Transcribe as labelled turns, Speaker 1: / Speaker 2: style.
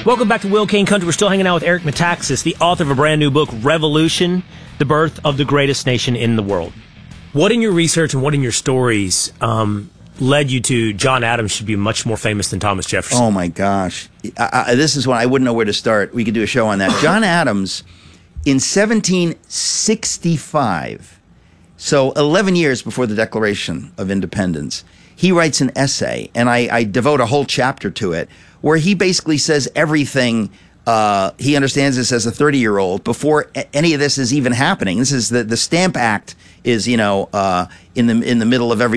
Speaker 1: Welcome back to Will Kane Country. We're still hanging out with Eric Metaxas, the author of a brand new book, Revolution, The Birth of the Greatest Nation in the World. What in your research and what in your stories led you to John Adams should be much more famous than Thomas Jefferson?
Speaker 2: Oh, my gosh. This is one I wouldn't know where to start. We could do a show on that. John Adams, in 1765, so 11 years before the Declaration of Independence, he writes an essay, and I devote a whole chapter to it, where he basically says everything he understands this as a 30-year-old before any of this is even happening. This is the Stamp Act is, in the middle of every